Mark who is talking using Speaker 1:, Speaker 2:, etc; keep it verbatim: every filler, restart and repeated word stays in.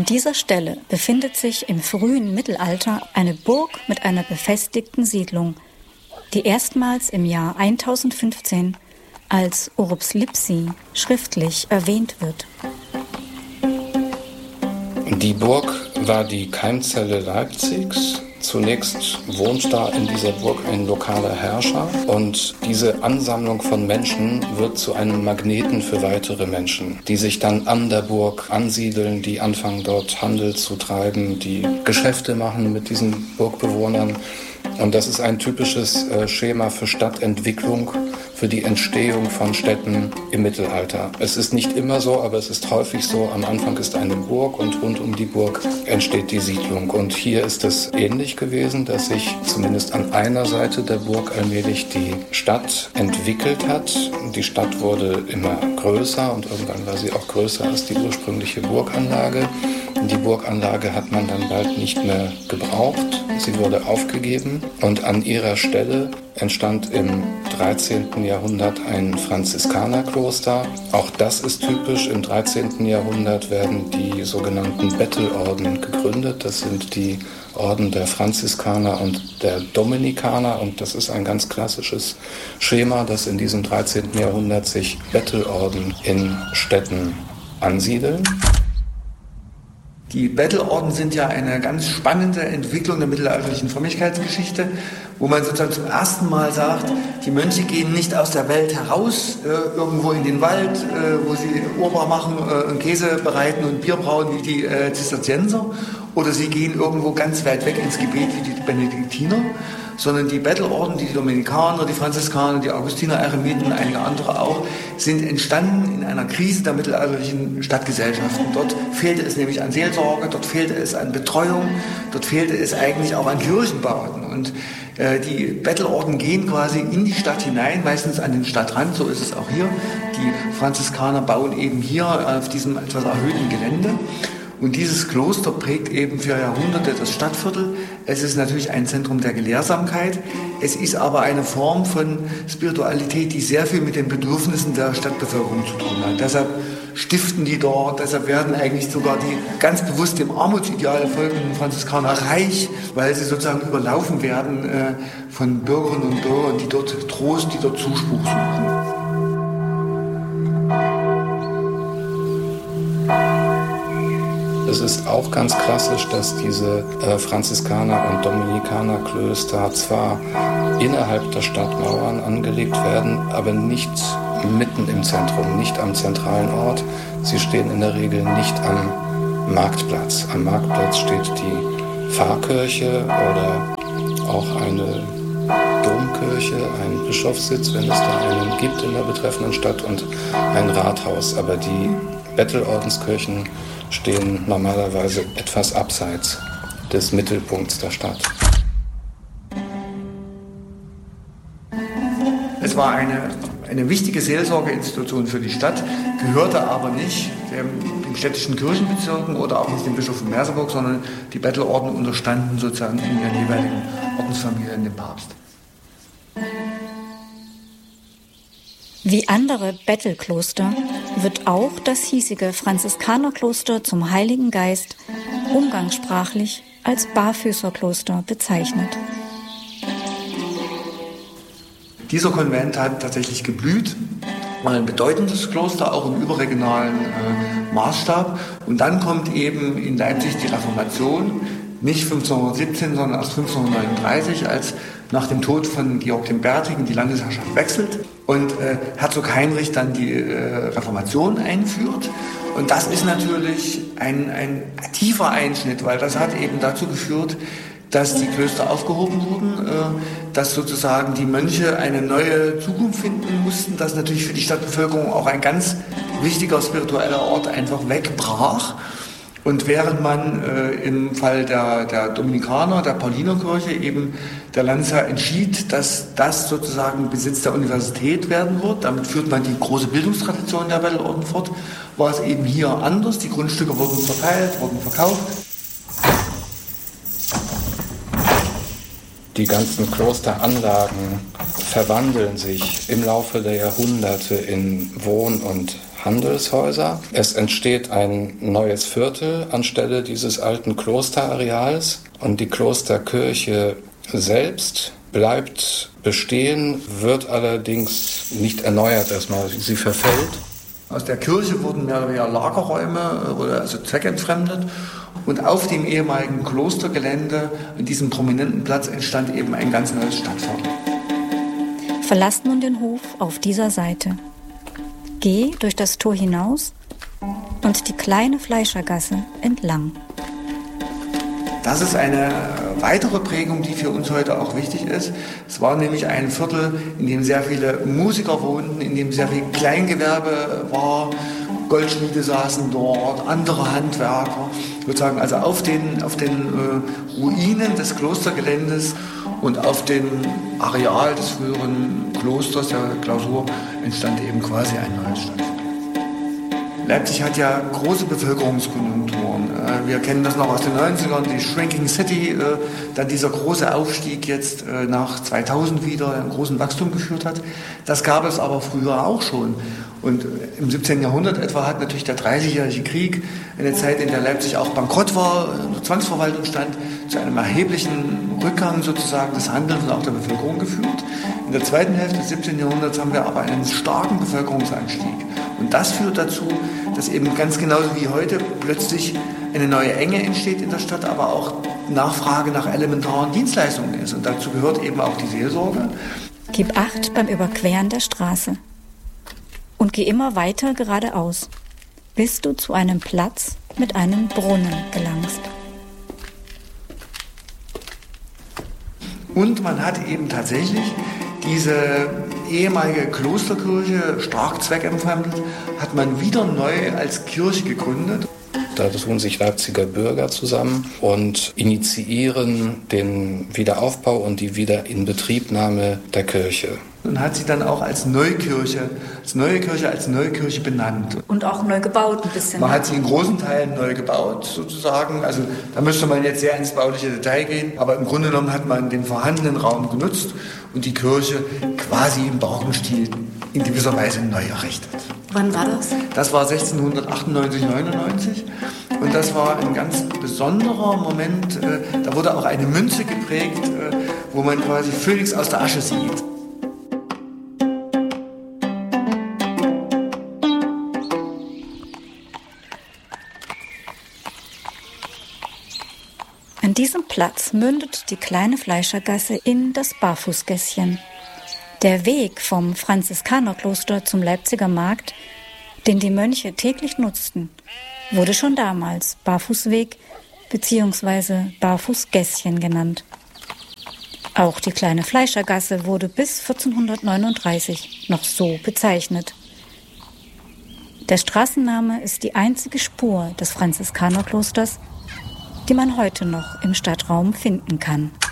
Speaker 1: An dieser Stelle befindet sich im frühen Mittelalter eine Burg mit einer befestigten Siedlung, die erstmals im Jahr tausendfünfzehn als Urbs Lipsi schriftlich erwähnt wird.
Speaker 2: Die Burg war die Keimzelle Leipzigs. Zunächst wohnt da in dieser Burg ein lokaler Herrscher und diese Ansammlung von Menschen wird zu einem Magneten für weitere Menschen, die sich dann an der Burg ansiedeln, die anfangen dort Handel zu treiben, die Geschäfte machen mit diesen Burgbewohnern. Und das ist ein typisches äh, Schema für Stadtentwicklung, für die Entstehung von Städten im Mittelalter. Es ist nicht immer so, aber es ist häufig so. Am Anfang ist eine Burg und rund um die Burg entsteht die Siedlung. Und hier ist es ähnlich gewesen, dass sich zumindest an einer Seite der Burg allmählich die Stadt entwickelt hat. Die Stadt wurde immer größer und irgendwann war sie auch größer als die ursprüngliche Burganlage. Die Burganlage hat man dann bald nicht mehr gebraucht. Sie wurde aufgegeben und an ihrer Stelle entstand im dreizehnten Jahrhundert ein Franziskanerkloster. Auch das ist typisch. Im dreizehnten Jahrhundert werden die sogenannten Bettelorden gegründet. Das sind die Orden der Franziskaner und der Dominikaner. Und das ist ein ganz klassisches Schema, dass in diesem dreizehnten Jahrhundert sich Bettelorden in Städten ansiedeln.
Speaker 3: Die Bettelorden sind ja eine ganz spannende Entwicklung der mittelalterlichen Frömmigkeitsgeschichte, wo man sozusagen zum ersten Mal sagt, die Mönche gehen nicht aus der Welt heraus, äh, irgendwo in den Wald, äh, wo sie Urbar machen äh, und Käse bereiten und Bier brauen wie die äh, Zisterzienser, oder sie gehen irgendwo ganz weit weg ins Gebet wie die Benediktiner, sondern die Bettelorden, die Dominikaner, die Franziskaner, die Augustiner, Eremiten, einige andere auch, sind entstanden in einer Krise der mittelalterlichen Stadtgesellschaften. Dort fehlte es nämlich an Seelsorge, dort fehlte es an Betreuung, dort fehlte es eigentlich auch an Kirchenbauten. Und äh, die Bettelorden gehen quasi in die Stadt hinein, meistens an den Stadtrand, so ist es auch hier. Die Franziskaner bauen eben hier auf diesem etwas erhöhten Gelände. Und dieses Kloster prägt eben für Jahrhunderte das Stadtviertel. Es ist natürlich ein Zentrum der Gelehrsamkeit. Es ist aber eine Form von Spiritualität, die sehr viel mit den Bedürfnissen der Stadtbevölkerung zu tun hat. Deshalb stiften die dort, deshalb werden eigentlich sogar die ganz bewusst dem Armutsideal folgenden Franziskaner reich, weil sie sozusagen überlaufen werden äh, von Bürgerinnen und Bürgern, die dort Trost, die dort Zuspruch suchen.
Speaker 2: Es ist auch ganz klassisch, dass diese äh, Franziskaner- und Dominikanerklöster zwar innerhalb der Stadtmauern angelegt werden, aber nicht mitten im Zentrum, nicht am zentralen Ort. Sie stehen in der Regel nicht am Marktplatz. Am Marktplatz steht die Pfarrkirche oder auch eine Domkirche, ein Bischofssitz, wenn es da einen gibt in der betreffenden Stadt, und ein Rathaus. Aber die Bettelordenskirchen stehen normalerweise etwas abseits des Mittelpunkts der Stadt.
Speaker 3: Es war eine, eine wichtige Seelsorgeinstitution für die Stadt, gehörte aber nicht dem, dem städtischen Kirchenbezirken oder auch nicht dem Bischof von Merseburg, sondern die Bettelorden unterstanden sozusagen in ihren jeweiligen Ordensfamilien dem Papst.
Speaker 1: Wie andere Bettelkloster wird auch das hiesige Franziskanerkloster zum Heiligen Geist umgangssprachlich als Barfüßerkloster bezeichnet.
Speaker 3: Dieser Konvent hat tatsächlich geblüht, war ein bedeutendes Kloster, auch im überregionalen äh, Maßstab. Und dann kommt eben in Leipzig die Reformation, nicht fünfzehnhundertsiebzehn, sondern erst fünfzehnhundertneununddreißig, als nach dem Tod von Georg dem Bärtigen die Landesherrschaft wechselt und äh, Herzog Heinrich dann die äh, Reformation einführt. Und das ist natürlich ein, ein tiefer Einschnitt, weil das hat eben dazu geführt, dass die Klöster aufgehoben wurden, äh, dass sozusagen die Mönche eine neue Zukunft finden mussten, dass natürlich für die Stadtbevölkerung auch ein ganz wichtiger spiritueller Ort einfach wegbrach. Und während man äh, im Fall der, der Dominikaner, der Paulinerkirche eben der Landesherr entschied, dass das sozusagen Besitz der Universität werden wird, damit führt man die große Bildungstradition der Bettelorden fort, war es eben hier anders. Die Grundstücke wurden verteilt, wurden verkauft.
Speaker 2: Die ganzen Klosteranlagen verwandeln sich im Laufe der Jahrhunderte in Wohn- und Handelshäuser. Es entsteht ein neues Viertel anstelle dieses alten Klosterareals und die Klosterkirche selbst bleibt bestehen, wird allerdings nicht erneuert erstmal. Sie verfällt.
Speaker 3: Aus der Kirche wurden mehr oder weniger Lagerräume oder also zweckentfremdet und auf dem ehemaligen Klostergelände, an diesem prominenten Platz, entstand eben ein ganz neues Stadtviertel.
Speaker 1: Verlass nun den Hof auf dieser Seite. Geh durch das Tor hinaus und die kleine Fleischergasse entlang.
Speaker 3: Das ist eine weitere Prägung, die für uns heute auch wichtig ist. Es war nämlich ein Viertel, in dem sehr viele Musiker wohnten, in dem sehr viel Kleingewerbe war. Goldschmiede saßen dort, andere Handwerker. Sozusagen also auf den, auf den äh, Ruinen des Klostergeländes und auf dem Areal des früheren Klosters, der Klausur, entstand eben quasi ein neues Stadtviertel. Leipzig hat ja große Bevölkerungskonjunkturen. Wir kennen das noch aus den neunzigern, die Shrinking City, dann dieser große Aufstieg jetzt nach zweitausend wieder, einen großen Wachstum geführt hat. Das gab es aber früher auch schon. Und im siebzehnten Jahrhundert etwa hat natürlich der Dreißigjährige Krieg, eine Zeit, in der Leipzig auch bankrott war, unter Zwangsverwaltung stand, zu einem erheblichen Rückgang sozusagen des Handels und auch der Bevölkerung geführt. In der zweiten Hälfte des siebzehnten Jahrhunderts haben wir aber einen starken Bevölkerungsanstieg. Und das führt dazu, dass eben ganz genauso wie heute plötzlich eine neue Enge entsteht in der Stadt, aber auch Nachfrage nach elementaren Dienstleistungen ist. Und dazu gehört eben auch die Seelsorge.
Speaker 1: Gib Acht beim Überqueren der Straße und geh immer weiter geradeaus, bis du zu einem Platz mit einem Brunnen gelangst.
Speaker 3: Und man hat eben tatsächlich diese ehemalige Klosterkirche, stark zweckentfremdet, hat man wieder neu als Kirche gegründet.
Speaker 2: Da tun sich Leipziger Bürger zusammen und initiieren den Wiederaufbau und die Wiederinbetriebnahme der Kirche.
Speaker 3: Und hat sie dann auch als Neukirche, als neue Kirche, als Neukirche benannt.
Speaker 1: Und auch neu gebaut ein bisschen.
Speaker 3: Man hat sie in großen Teilen neu gebaut, sozusagen. Also da müsste man jetzt sehr ins bauliche Detail gehen. Aber im Grunde genommen hat man den vorhandenen Raum genutzt und die Kirche quasi im barocken Stil in gewisser Weise neu errichtet.
Speaker 1: Wann war das?
Speaker 3: Das war sechzehnhundertachtundneunzig, neunundneunzig. Und das war ein ganz besonderer Moment. Da wurde auch eine Münze geprägt, wo man quasi Phönix aus der Asche sieht.
Speaker 1: An diesem Platz mündet die kleine Fleischergasse in das Barfußgässchen. Der Weg vom Franziskanerkloster zum Leipziger Markt, den die Mönche täglich nutzten, wurde schon damals Barfußweg bzw. Barfußgässchen genannt. Auch die kleine Fleischergasse wurde bis vierzehnhundertneununddreißig noch so bezeichnet. Der Straßenname ist die einzige Spur des Franziskanerklosters, die man heute noch im Stadtraum finden kann.